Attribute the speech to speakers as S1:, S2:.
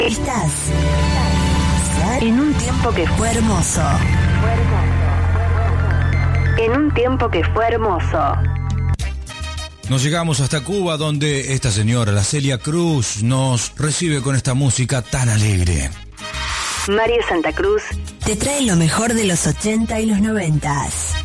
S1: Estás en un tiempo que fue hermoso. En un tiempo que fue hermoso.
S2: Nos llegamos hasta Cuba, donde esta señora, la Celia Cruz, nos recibe con esta música tan alegre.
S1: Mario Santa Cruz te trae lo mejor de los 80 y los 90.